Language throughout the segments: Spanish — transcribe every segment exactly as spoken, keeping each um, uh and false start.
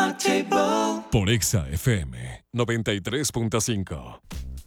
Por Exa F M noventa y tres punto cinco.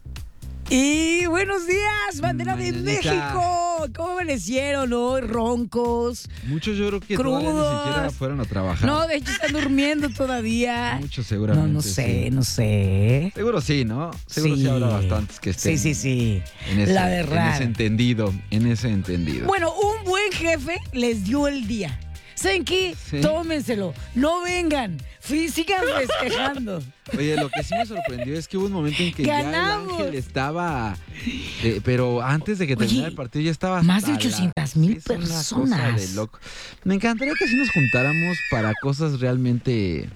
Y buenos días, bandera de Mañanita. México. ¿Cómo amanecieron hoy? Roncos. Muchos yo creo que Crudos. todavía ni siquiera fueron a trabajar. No, de hecho están durmiendo todavía. Muchos No, seguramente. no sé, sí. no sé. Seguro sí, ¿no? Seguro sí, Sí. habrá bastantes que estén. Sí, sí, sí. En ese, La verdad. En ese entendido, en ese entendido. Bueno, un buen jefe les dio el día. ¿Saben qué? Sí. Tómenselo. No vengan. Fí- Sigan festejando. Oye, lo que sí me sorprendió es que hubo un momento en que ¡Ganamos! ya el Ángel estaba... eh, pero antes de que terminara Oye, el partido ya estaba... más de hasta la- ochocientas mil es una cosa personas. de loco. Me encantaría que sí nos juntáramos para cosas realmente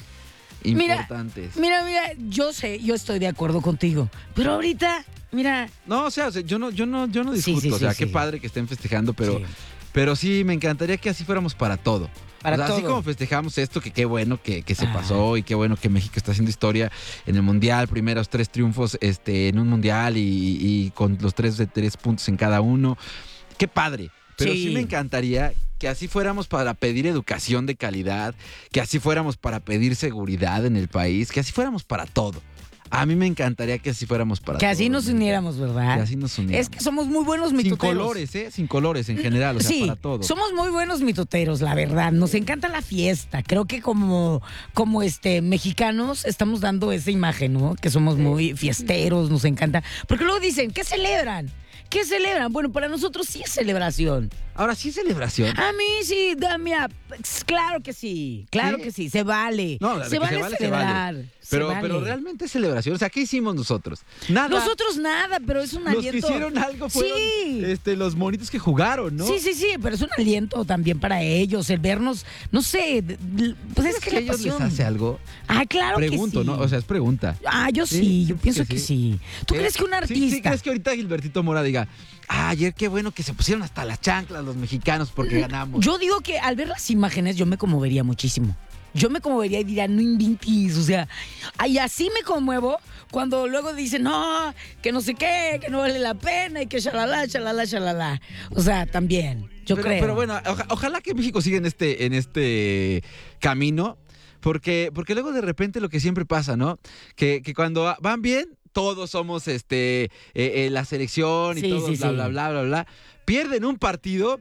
Mira, importantes. Mira, mira, yo sé, yo estoy de acuerdo contigo. Pero ahorita, mira. No, o sea, o sea, yo no, yo no, yo no Sí, discuto. sí, o sea, sí, qué sí. padre que estén festejando, pero... Sí. Pero sí, me encantaría que así fuéramos para todo. Para o sea, así todo. como festejamos esto, que qué bueno que, que se Ah. pasó y qué bueno que México está haciendo historia en el Mundial, primeros tres triunfos este, en un Mundial y, y con los tres de tres puntos en cada uno. Qué padre. Pero sí. Sí. me encantaría que así fuéramos para pedir educación de calidad, que así fuéramos para pedir seguridad en el país, que así fuéramos para todo. A mí me encantaría que así fuéramos para Que todo. así nos uniéramos, ¿verdad? Que así nos uniéramos. Es que somos muy buenos Sin mitoteros. colores, ¿eh? Sin colores en general, o sea, sí, para todo. somos muy buenos mitoteros, la verdad. Nos encanta la fiesta. Creo que como, como este, mexicanos estamos dando esa imagen, ¿no? Que somos muy fiesteros, nos encanta. Porque luego dicen, ¿qué celebran? ¿Qué celebran? Bueno, para nosotros sí es celebración. Ahora sí celebración. A mí sí, da, mira, claro que sí, claro ¿Sí? que sí, se vale. No, de se, que vale se vale, se celebrar. vale. se Pero, vale. pero realmente es celebración. O sea, ¿qué hicimos nosotros? Nada. Nosotros nada, pero es un Los aliento. que hicieron algo fueron Sí. este, los monitos que jugaron, ¿no? Sí, sí, sí, pero es un aliento también para ellos, el vernos, no sé, d- d- pues es ¿Crees que, que la a ellos pasión. les hace algo? Ah, claro Pregunto, que sí. ¿no? O sea, es pregunta. Ah, yo sí, ¿Sí? yo ¿Crees pienso que que sí? sí. ¿Tú ¿Eh? crees que un Sí, artista? ¿Sí crees que ahorita Gilbertito Mora diga, ah, ayer qué bueno que se pusieron hasta las chanclas los mexicanos porque ganamos? Yo digo que al ver las imágenes yo me conmovería muchísimo. Yo me conmovería y diría, no inventes, o sea, y así me conmuevo cuando luego dicen, no, que no sé qué, que no vale la pena y que shalala, shalala, shalala. O sea, también, yo pero, creo. pero bueno, oja- ojalá que México siga en este, en este camino, porque, porque luego de repente lo que siempre pasa, ¿no? Que, que cuando van bien, todos somos este eh, eh, la selección y Sí, todos sí, bla, sí. bla, bla, bla, bla. Pierden un partido.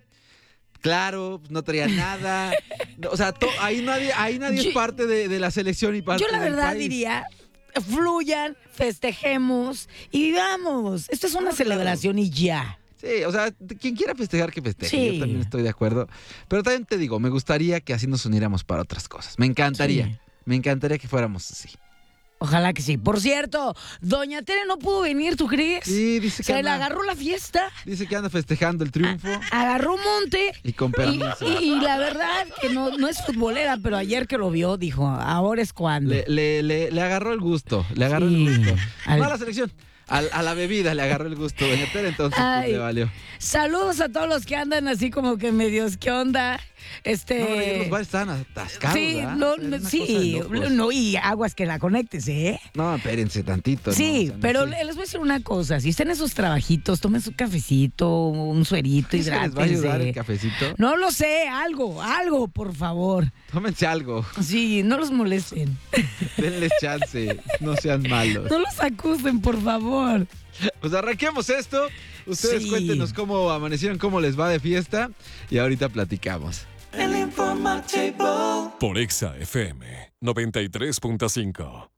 Claro, no traían nada. No, o sea, to- ahí nadie, ahí nadie Yo- es parte de, de la selección y parte Yo la del verdad país. diría, fluyan, festejemos y vivamos. Esto es una celebración y ya. Sí, o sea, quien quiera festejar, que festeje. Sí. Yo también estoy de acuerdo. Pero también te digo, me gustaría que así nos uniéramos para otras cosas. Me encantaría. Sí. Me encantaría que fuéramos así. Ojalá que sí. Por cierto, Doña Tere no pudo venir, ¿tú crees? Sí, dice que Se le anda, agarró la fiesta, dice que anda festejando el triunfo agarró monte. y con Y, permiso. y- y la verdad que no, no es futbolera, pero ayer que lo vio dijo, ahora es cuando. Le, le, le, le agarró el gusto, le agarró Sí. el gusto. Al- No a la selección, a, a la bebida le agarró el gusto. Doña Tere, entonces pues, Ay. le valió. Saludos a todos los que andan así como que medios, ¿qué onda? Este. No, ayer los bares estaban atascados, sí, ¿verdad? no, Era no, una cosa sí, de locos. no, y aguas que la conectes, ¿eh? No, espérense tantito. ¿no? Sí, O sea, no pero sé. les voy a decir una cosa, si están en sus trabajitos, tomen su cafecito, un suerito, ¿Crees que les va a hidrátense. ayudar el cafecito? No lo sé, algo, algo, por favor. Tómense algo, Sí, no los molesten. denles chance, no sean malos. No los acusen, por favor. Pues arranquemos esto. Ustedes Sí. cuéntenos cómo amanecieron, cómo les va de fiesta y ahorita platicamos. Por Exa F M noventa y tres punto cinco.